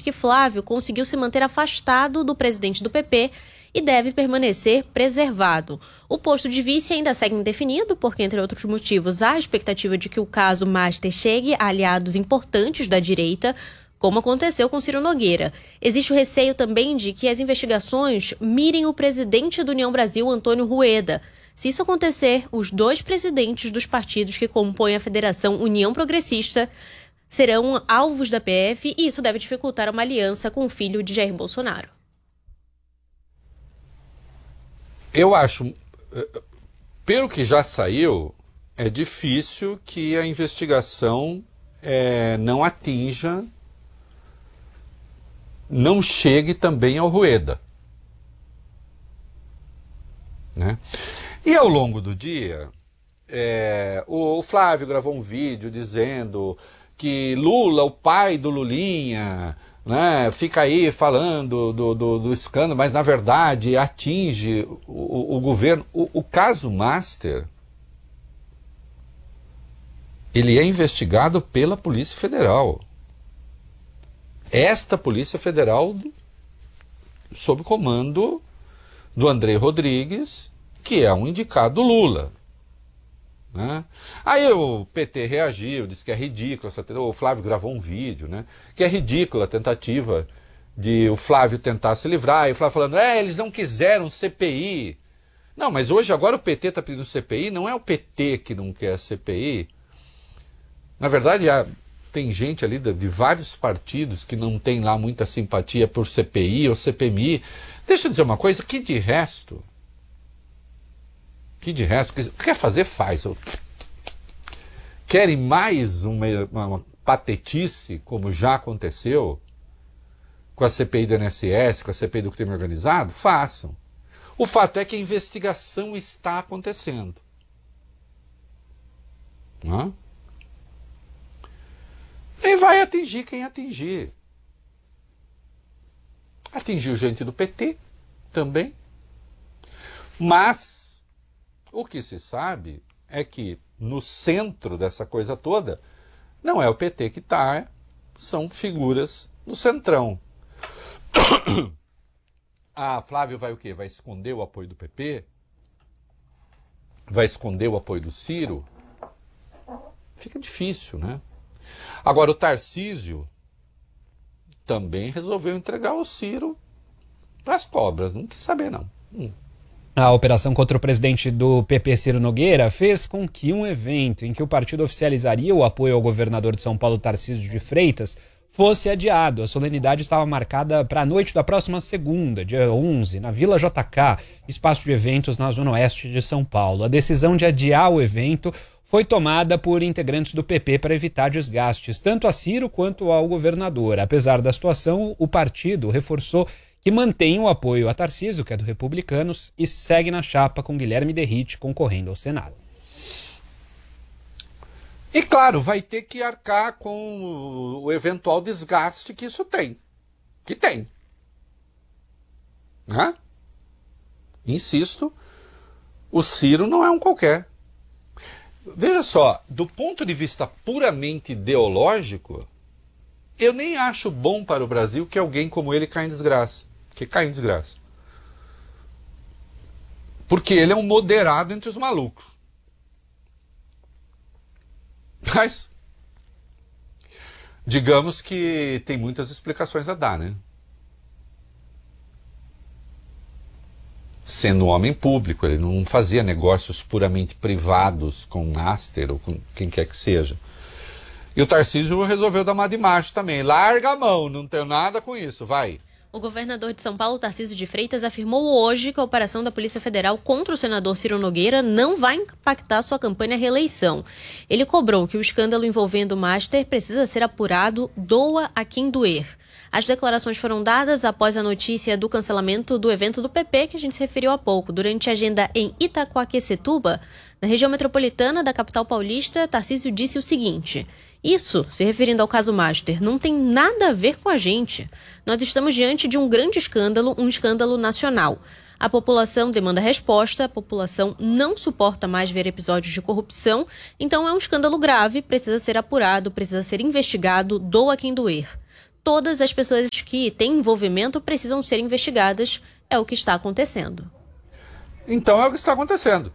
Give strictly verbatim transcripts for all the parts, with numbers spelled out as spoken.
que Flávio conseguiu se manter afastado do presidente do P P e deve permanecer preservado. O posto de vice ainda segue indefinido, porque, entre outros motivos, há a expectativa de que o caso Master chegue a aliados importantes da direita, como aconteceu com Ciro Nogueira. Existe o receio também de que as investigações mirem o presidente do União Brasil, Antônio Rueda. Se isso acontecer, os dois presidentes dos partidos que compõem a Federação União Progressista serão alvos da P F e isso deve dificultar uma aliança com o filho de Jair Bolsonaro. Eu acho, pelo que já saiu, é difícil que a investigação é, não atinja, não chegue também ao Rueda. Né? E ao longo do dia, é, o Flávio gravou um vídeo dizendo que Lula, o pai do Lulinha, né, fica aí falando do, do, do escândalo, mas na verdade atinge o, o, o governo. O, o caso Master, ele é investigado pela Polícia Federal. Esta Polícia Federal sob comando do André Rodrigues, que é um indicado Lula. Né? Aí o P T reagiu, disse que é ridículo, o Flávio gravou um vídeo, né? Que é ridícula a tentativa de o Flávio tentar se livrar, e o Flávio falando, é, eles não quiseram C P I. Não, mas hoje agora o P T está pedindo C P I, não é o P T que não quer C P I. Na verdade, há, tem gente ali de, de vários partidos que não tem lá muita simpatia por C P I ou C P M I. Deixa eu dizer uma coisa, que de resto... Que de resto, quer fazer, faz. Querem mais uma, uma, uma patetice, como já aconteceu, com a C P I do I N S S, com a C P I do crime organizado? Façam. O fato é que a investigação está acontecendo. Não é? E vai atingir quem atingir. Atingiu gente do P T também. Mas o que se sabe é que no centro dessa coisa toda não é o P T que está, são figuras no centrão. Ah, Flávio vai o quê? Vai esconder o apoio do P P? Vai esconder o apoio do Ciro? Fica difícil, né? Agora o Tarcísio também resolveu entregar o Ciro para as cobras, não quis saber não. Hum. A operação contra o presidente do P P, Ciro Nogueira, fez com que um evento em que o partido oficializaria o apoio ao governador de São Paulo, Tarcísio de Freitas, fosse adiado. A solenidade estava marcada para a noite da próxima segunda, dia onze, na Vila J K, espaço de eventos na zona oeste de São Paulo. A decisão de adiar o evento foi tomada por integrantes do P P para evitar desgastes, tanto a Ciro quanto ao governador. Apesar da situação, o partido reforçou que mantém o apoio a Tarcísio, que é do Republicanos, e segue na chapa com Guilherme Derrite concorrendo ao Senado. E claro, vai ter que arcar com o eventual desgaste que isso tem. Que tem. Né? Insisto, o Ciro não é um qualquer. Veja só, do ponto de vista puramente ideológico, eu nem acho bom para o Brasil que alguém como ele caia em desgraça. Que cai em desgraça. Porque ele é um moderado entre os malucos. Mas, digamos que tem muitas explicações a dar, né? Sendo um homem público, ele não fazia negócios puramente privados com Master ou com quem quer que seja. E o Tarcísio resolveu dar uma de macho também. Larga a mão, não tenho nada com isso, vai. O governador de São Paulo, Tarcísio de Freitas, afirmou hoje que a operação da Polícia Federal contra o senador Ciro Nogueira não vai impactar sua campanha à reeleição. Ele cobrou que o escândalo envolvendo o Master precisa ser apurado, doa a quem doer. As declarações foram dadas após a notícia do cancelamento do evento do P P, que a gente se referiu há pouco. Durante a agenda em Itaquaquecetuba, na região metropolitana da capital paulista, Tarcísio disse o seguinte: isso, se referindo ao caso Master, não tem nada a ver com a gente. Nós estamos diante de um grande escândalo, um escândalo nacional. A população demanda resposta, a população não suporta mais ver episódios de corrupção, então é um escândalo grave, precisa ser apurado, precisa ser investigado, doa quem doer. todas as pessoas que têm envolvimento precisam ser investigadas. É o que está acontecendo. Então é o que está acontecendo.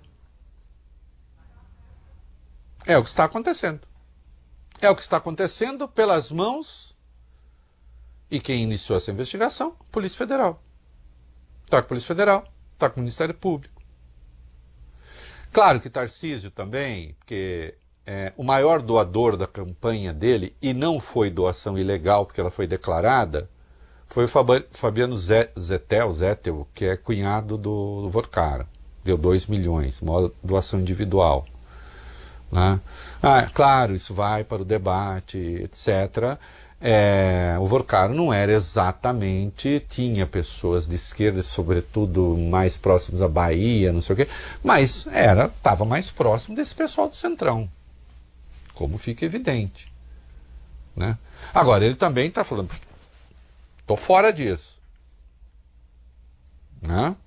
É o que está acontecendo. É o que está acontecendo pelas mãos. E quem iniciou essa investigação? Polícia Federal. Está com a Polícia Federal, está com o Ministério Público. Claro que Tarcísio também, porque é, o maior doador da campanha dele, e não foi doação ilegal, porque ela foi declarada, foi o Fabiano Zettel, Zettel, que é cunhado do, do Vorcara. Deu dois milhões, uma doação individual. Né? Ah, claro, isso vai para o debate, etcétera. É, o Vorcara não era exatamente, tinha pessoas de esquerda, sobretudo mais próximos à Bahia, não sei o quê, mas era, estava mais próximo desse pessoal do Centrão, como fica evidente. Né? Agora, ele também está falando, estou fora disso. Né?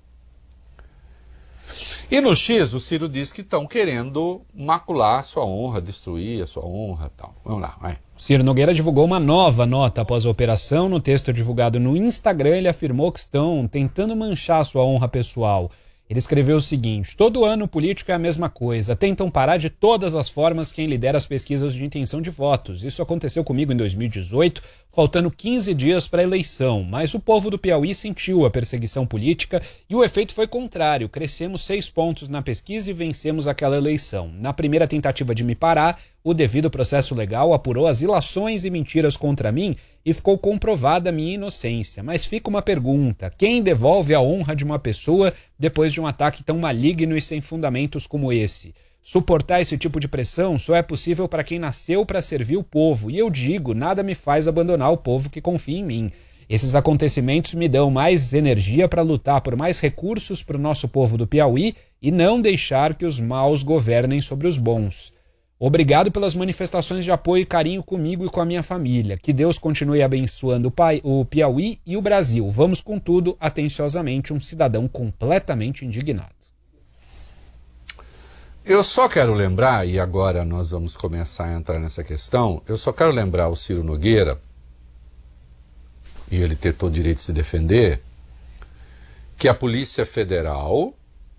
E no X, o Ciro diz que estão querendo macular a sua honra, destruir a sua honra e tal. Vamos lá, vai. Ciro Nogueira divulgou uma nova nota após a operação. No texto divulgado no Instagram, ele afirmou que estão tentando manchar sua honra pessoal. Ele escreveu o seguinte: todo ano político é a mesma coisa. Tentam parar de todas as formas quem lidera as pesquisas de intenção de votos. Isso aconteceu comigo em dois mil e dezoito, faltando quinze dias para a eleição. Mas o povo do Piauí sentiu a perseguição política e o efeito foi contrário. Crescemos seis pontos na pesquisa e vencemos aquela eleição. Na primeira tentativa de me parar, o devido processo legal apurou as ilações e mentiras contra mim e ficou comprovada a minha inocência. Mas fica uma pergunta: quem devolve a honra de uma pessoa depois de um ataque tão maligno e sem fundamentos como esse? Suportar esse tipo de pressão só é possível para quem nasceu para servir o povo. E eu digo, nada me faz abandonar o povo que confia em mim. Esses acontecimentos me dão mais energia para lutar por mais recursos para o nosso povo do Piauí e não deixar que os maus governem sobre os bons. Obrigado pelas manifestações de apoio e carinho comigo e com a minha família. Que Deus continue abençoando o Piauí e o Brasil. Vamos com tudo, atenciosamente, um cidadão completamente indignado. Eu só quero lembrar, e agora nós vamos começar a entrar nessa questão, eu só quero lembrar o Ciro Nogueira, e ele ter todo o direito de se defender, que a Polícia Federal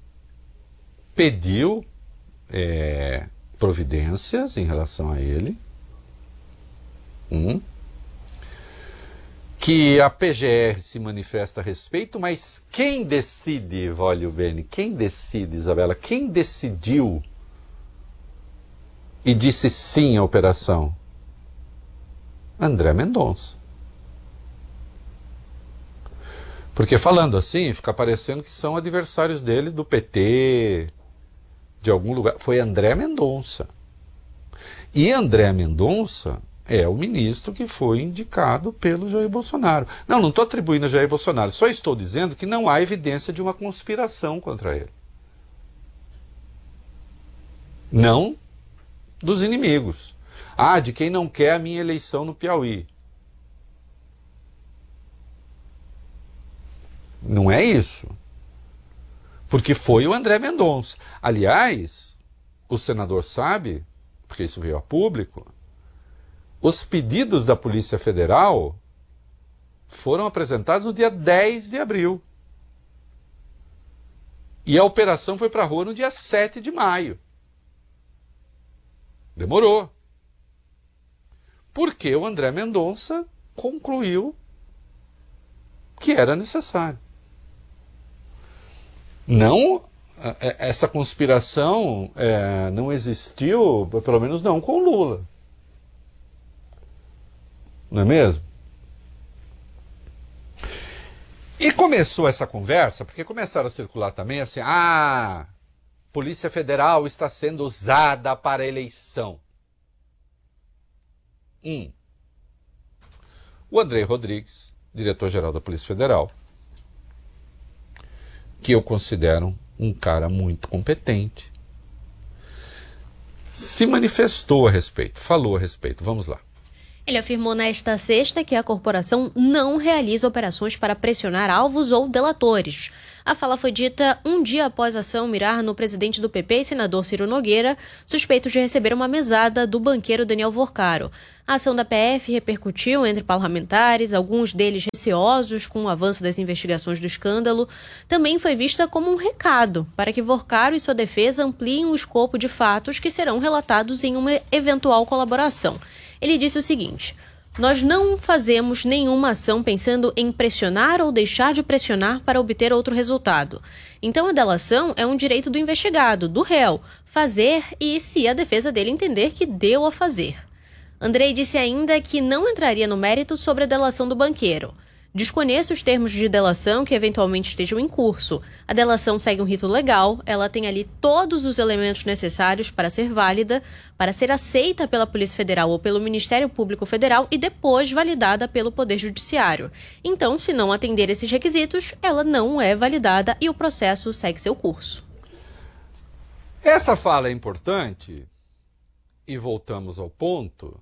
pediu é, providências em relação a ele, um, que a P G R se manifesta a respeito, mas quem decide, Voglio Bene, quem decide, Isabela, quem decidiu e disse sim à operação? André Mendonça. Porque falando assim, fica parecendo que são adversários dele do P T, de algum lugar. Foi André Mendonça. E André Mendonça é o ministro que foi indicado pelo Jair Bolsonaro. Não, não estou atribuindo a Jair Bolsonaro, só estou dizendo que não há evidência de uma conspiração contra ele. Não dos inimigos. Ah, de quem não quer a minha eleição no Piauí. Não é isso. Porque foi o André Mendonça. Aliás, o senador sabe, porque isso veio a público, os pedidos da Polícia Federal foram apresentados no dia dez de abril. E a operação foi para a rua no dia sete de maio. Demorou. Porque o André Mendonça concluiu que era necessário. Não, essa conspiração é, não existiu, pelo menos não com Lula. Não é mesmo? E começou essa conversa, porque começaram a circular também assim, ah, Polícia Federal está sendo usada para a eleição. Um, o André Rodrigues, diretor-geral da Polícia Federal, que eu considero um cara muito competente, se manifestou a respeito, falou a respeito. Vamos lá. Ele afirmou nesta sexta que a corporação não realiza operações para pressionar alvos ou delatores. A fala foi dita um dia após a ação mirar no presidente do P P e senador Ciro Nogueira, suspeito de receber uma mesada do banqueiro Daniel Vorcaro. A ação da P F repercutiu entre parlamentares, alguns deles receosos com o avanço das investigações do escândalo. Também foi vista como um recado para que Vorcaro e sua defesa ampliem o escopo de fatos que serão relatados em uma eventual colaboração. Ele disse o seguinte: nós não fazemos nenhuma ação pensando em pressionar ou deixar de pressionar para obter outro resultado. Então a delação é um direito do investigado, do réu, fazer e se a defesa dele entender que deu a fazer. Andrei disse ainda que não entraria no mérito sobre a delação do banqueiro. Desconheço os termos de delação que eventualmente estejam em curso. A delação segue um rito legal, ela tem ali todos os elementos necessários para ser válida, para ser aceita pela Polícia Federal ou pelo Ministério Público Federal e depois validada pelo Poder Judiciário. Então, se não atender esses requisitos, ela não é validada e o processo segue seu curso. Essa fala é importante e voltamos ao ponto.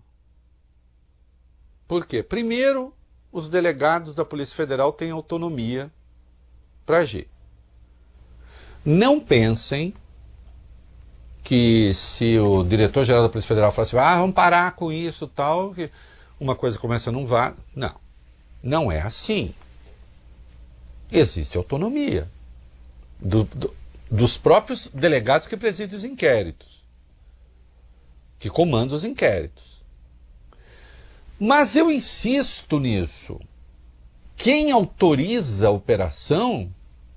Por quê? Primeiro, os delegados da Polícia Federal têm autonomia para agir. Não pensem que se o diretor-geral da Polícia Federal falar assim, ah, vamos parar com isso e tal, que uma coisa começa a não vá. Não, não é assim. Existe autonomia do, do, dos próprios delegados que presidem os inquéritos, que comandam os inquéritos. Mas eu insisto nisso. Quem autoriza a operação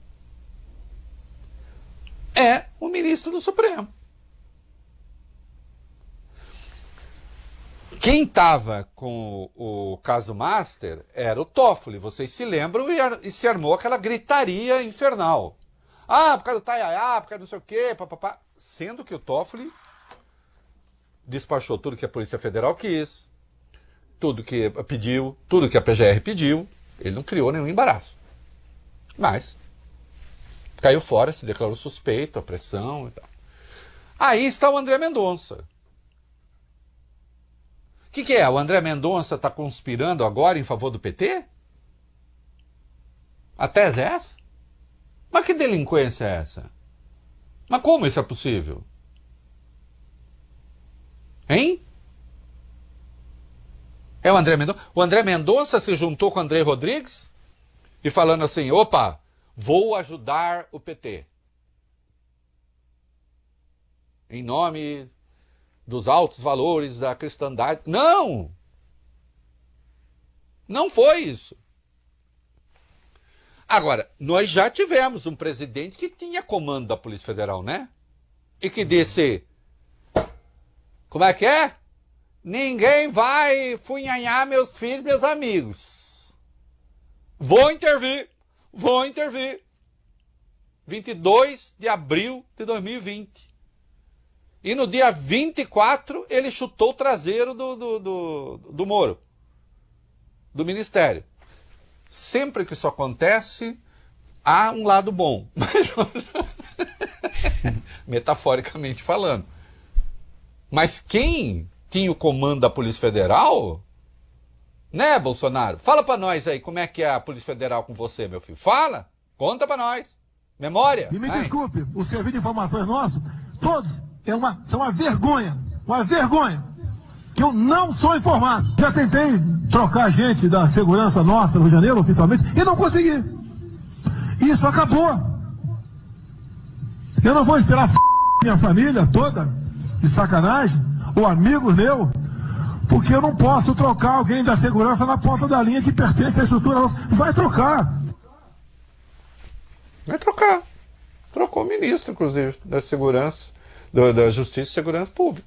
é o ministro do Supremo. Quem estava com o, o caso Master era o Toffoli. Vocês se lembram e, e se armou aquela gritaria infernal. Ah, por causa do Taiaiá, por causa do não sei o quê, papapá. Sendo que o Toffoli despachou tudo que a Polícia Federal quis, tudo que pediu, tudo que a P G R pediu, ele não criou nenhum embaraço. Mas caiu fora, se declarou suspeito, a pressão e tal. Aí está o André Mendonça. O que, que é? O André Mendonça está conspirando agora em favor do P T? A tese é essa? Mas que delinquência é essa? Mas como isso é possível? Hein? É o André Mendonça? O André Mendonça se juntou com o Andrei Rodrigues e falando assim, opa, vou ajudar o P T. Em nome dos altos valores da cristandade. Não! Não foi isso. Agora, nós já tivemos um presidente que tinha comando da Polícia Federal, né? E que disse, como é que é? Ninguém vai funhanhar meus filhos, meus amigos. Vou intervir, vou intervir. vinte e dois de abril de dois mil e vinte. E no dia vinte e quatro ele chutou o traseiro do, do, do, do Moro, do Ministério. Sempre que isso acontece, há um lado bom. Metaforicamente falando. Mas quem tinha o comando da Polícia Federal, né, Bolsonaro? Fala pra nós aí, como é que é a Polícia Federal com você, meu filho? Fala, conta pra nós. Memória. E me Ai. desculpe, o serviço de informações nosso, todos, é uma, são uma vergonha, uma vergonha, que eu não sou informado. Já tentei trocar gente da segurança nossa no Rio de Janeiro, oficialmente, e não consegui. Isso acabou. Eu não vou esperar f... minha família toda, de sacanagem, ou amigos meus, porque eu não posso trocar alguém da segurança na ponta da linha que pertence à estrutura nossa. Vai trocar. Vai trocar. Trocou o ministro, inclusive, da segurança, do, da Justiça e Segurança Pública.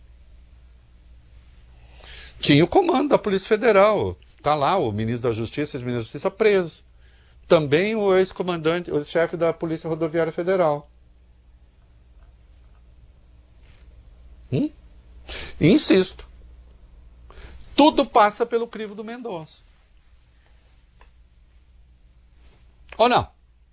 Tinha o comando da Polícia Federal. Está lá o ministro da Justiça e o ministro da Justiça preso. Também o ex-comandante, o chefe da Polícia Rodoviária Federal. Hum? E insisto, tudo passa pelo crivo do Mendonça. Ou não?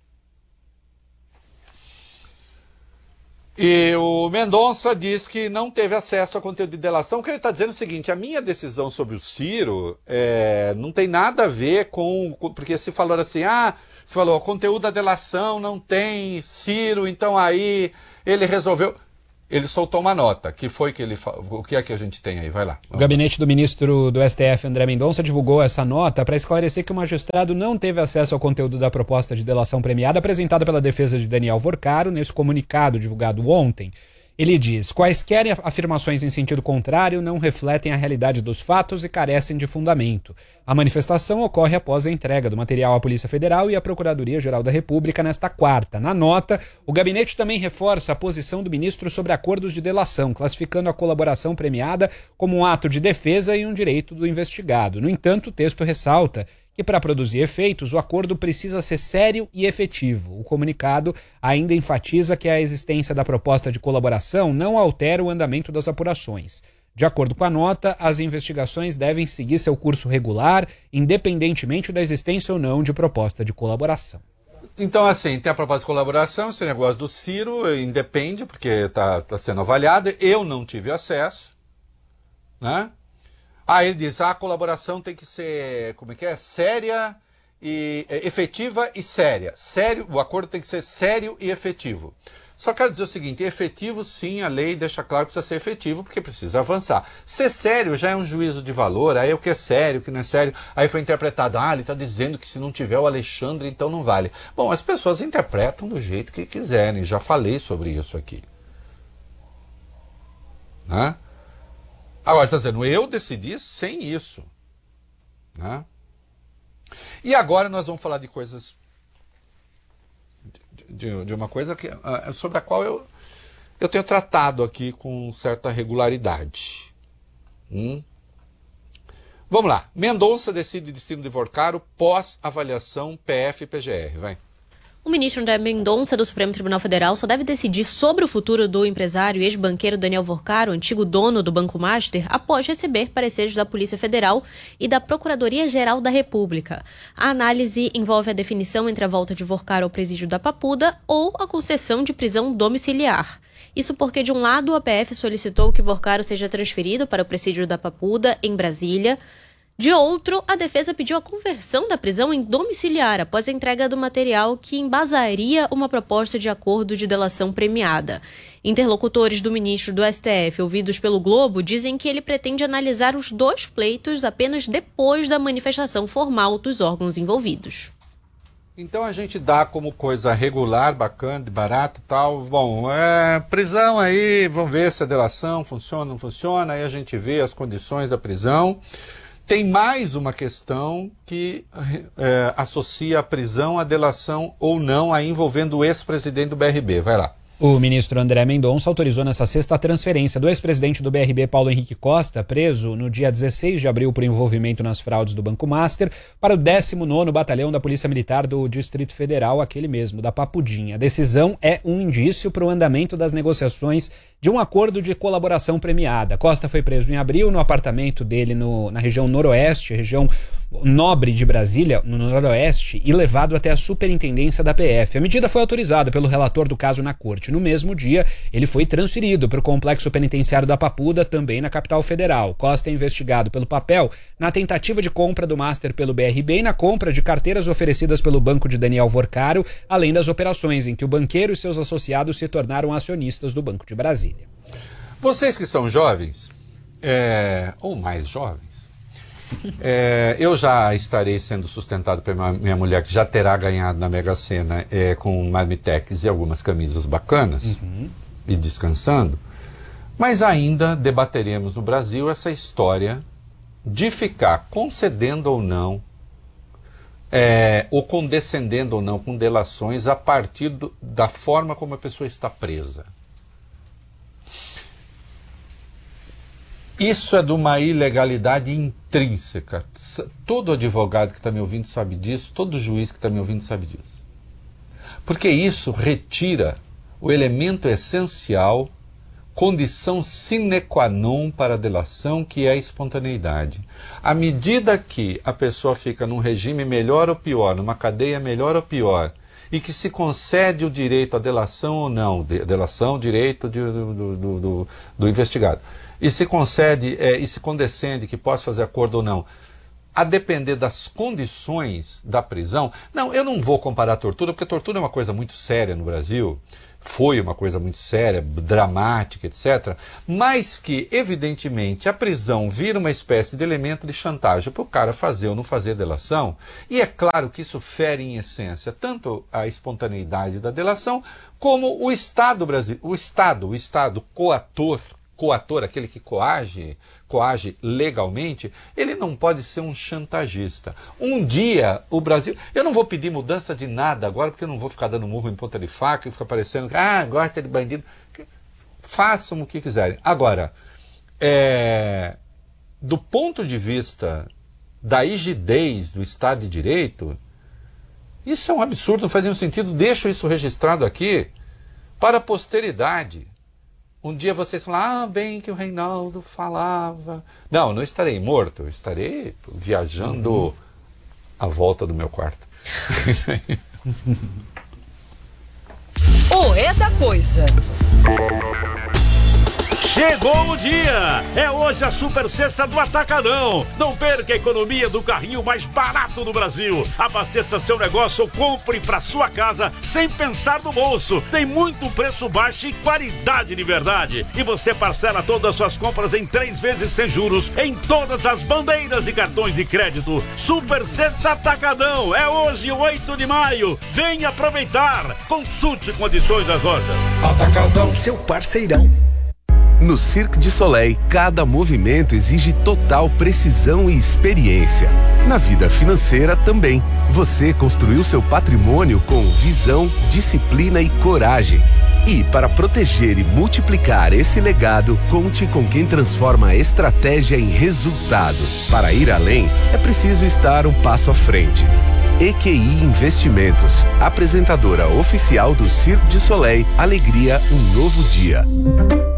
E o Mendonça diz que não teve acesso a conteúdo de delação, que ele está dizendo o seguinte, a minha decisão sobre o Ciro é, não tem nada a ver com, com... Porque se falou assim, ah, Você falou, o conteúdo da delação não tem Ciro, então aí ele resolveu... Ele soltou uma nota, que foi que ele falou. O que é que a gente tem aí? Vai lá. O gabinete do ministro do S T F, André Mendonça, divulgou essa nota para esclarecer que o magistrado não teve acesso ao conteúdo da proposta de delação premiada apresentada pela defesa de Daniel Vorcaro nesse comunicado divulgado ontem. Ele diz, quaisquer afirmações em sentido contrário não refletem a realidade dos fatos e carecem de fundamento. A manifestação ocorre após a entrega do material à Polícia Federal e à Procuradoria-Geral da República nesta quarta. Na nota, o gabinete também reforça a posição do ministro sobre acordos de delação, classificando a colaboração premiada como um ato de defesa e um direito do investigado. No entanto, o texto ressalta que para produzir efeitos, o acordo precisa ser sério e efetivo. O comunicado ainda enfatiza que a existência da proposta de colaboração não altera o andamento das apurações. De acordo com a nota, as investigações devem seguir seu curso regular, independentemente da existência ou não de proposta de colaboração. Então, assim, tem a proposta de colaboração, esse negócio do Ciro independe, porque está tá sendo avaliado. Eu não tive acesso, né? Ah, ele diz, ah, a colaboração tem que ser, como é que é? Séria e é, efetiva e séria. Sério, o acordo tem que ser sério e efetivo. Só quero dizer o seguinte, efetivo sim, a lei deixa claro que precisa ser efetivo, porque precisa avançar. Ser sério já é um juízo de valor, aí o que é sério, o que não é sério, aí foi interpretado, ah, ele está dizendo que se não tiver o Alexandre, então não vale. Bom, as pessoas interpretam do jeito que quiserem, já falei sobre isso aqui. Né? Agora, está dizendo, eu decidi sem isso. Né? E agora nós vamos falar de coisas, de, de, de uma coisa que, uh, sobre a qual eu, eu tenho tratado aqui com certa regularidade. Hum? Vamos lá. Mendonça decide destino de Vorcaro pós avaliação P F e P G R. Vai. O ministro André Mendonça do Supremo Tribunal Federal só deve decidir sobre o futuro do empresário e ex-banqueiro Daniel Vorcaro, antigo dono do Banco Master, após receber pareceres da Polícia Federal e da Procuradoria-Geral da República. A análise envolve a definição entre a volta de Vorcaro ao presídio da Papuda ou a concessão de prisão domiciliar. Isso porque, de um lado, a P F solicitou que Vorcaro seja transferido para o presídio da Papuda, em Brasília. De outro, a defesa pediu a conversão da prisão em domiciliar após a entrega do material que embasaria uma proposta de acordo de delação premiada. Interlocutores do ministro do S T F, ouvidos pelo Globo, dizem que ele pretende analisar os dois pleitos apenas depois da manifestação formal dos órgãos envolvidos. Então a gente dá como coisa regular, bacana, barato e tal. Bom, é, prisão aí, vamos ver se a delação funciona ou não funciona, aí a gente vê as condições da prisão. Tem mais uma questão que é, associa a prisão, a delação ou não, aí envolvendo o ex-presidente do B R B. Vai lá. O ministro André Mendonça autorizou nessa sexta a transferência do ex-presidente do B R B, Paulo Henrique Costa, preso no dia dezesseis de abril por envolvimento nas fraudes do Banco Master, para o décimo nono Batalhão da Polícia Militar do Distrito Federal, aquele mesmo, da Papudinha. A decisão é um indício para o andamento das negociações de um acordo de colaboração premiada. Costa foi preso em abril no apartamento dele no, na região noroeste, região nobre de Brasília, no noroeste, e levado até a superintendência da P F. A medida foi autorizada pelo relator do caso na corte. No mesmo dia, ele foi transferido para o complexo penitenciário da Papuda, também na capital federal. Costa é investigado pelo papel na tentativa de compra do Master pelo B R B e na compra de carteiras oferecidas pelo banco de Daniel Vorcaro, além das operações em que o banqueiro e seus associados se tornaram acionistas do Banco de Brasília. Vocês que são jovens, é, ou mais jovens, É, eu já estarei sendo sustentado pela minha mulher, que já terá ganhado na Mega Sena é, com marmitex e algumas camisas bacanas, uhum. e descansando, mas ainda debateremos no Brasil essa história de ficar concedendo ou não, é, ou condescendendo ou não com delações a partir do, da forma como a pessoa está presa. Isso é de uma ilegalidade intrínseca. Todo advogado que está me ouvindo sabe disso, todo juiz que está me ouvindo sabe disso. Porque isso retira o elemento essencial, condição sine qua non para a delação, que é a espontaneidade. À medida que a pessoa fica num regime melhor ou pior, numa cadeia melhor ou pior, e que se concede o direito à delação ou não, de, delação, direito de, do, do, do, do investigado, e se concede é, e se condescende que possa fazer acordo ou não, a depender das condições da prisão. Não, eu não vou comparar a tortura, porque a tortura é uma coisa muito séria no Brasil, foi uma coisa muito séria, dramática, etcétera, mas que, evidentemente, a prisão vira uma espécie de elemento de chantagem para o cara fazer ou não fazer delação, e é claro que isso fere em essência tanto a espontaneidade da delação, como o Estado brasileiro, o Estado, o Estado coator, coator, aquele que coage, coage legalmente, ele não pode ser um chantagista. Um dia o Brasil... Eu não vou pedir mudança de nada agora, porque eu não vou ficar dando murro em ponta de faca e ficar parecendo que, ah, gosta de bandido. Façam o que quiserem. Agora, é, do ponto de vista da rigidez do Estado de Direito, isso é um absurdo, não faz nenhum sentido. Deixo isso registrado aqui para a posteridade. Um dia vocês falam, ah, bem que o Reinaldo falava. Não, não estarei morto, eu estarei viajando uhum. à volta do meu quarto. Isso aí. O é da coisa. Chegou o dia! É hoje a super sexta do Atacadão. Não perca a economia do carrinho mais barato do Brasil. Abasteça seu negócio ou compre para sua casa sem pensar no bolso. Tem muito preço baixo e qualidade de verdade. E você parcela todas as suas compras em três vezes sem juros em todas as bandeiras e cartões de crédito. Super Sexta Atacadão. É hoje, oito de maio. Venha aproveitar. Consulte condições das lojas. Atacadão, seu parceirão. No Cirque du Soleil, cada movimento exige total precisão e experiência. Na vida financeira também. Você construiu seu patrimônio com visão, disciplina e coragem. E para proteger e multiplicar esse legado, conte com quem transforma a estratégia em resultado. Para ir além, é preciso estar um passo à frente. E Q I Investimentos, apresentadora oficial do Cirque du Soleil, Alegria, um novo dia.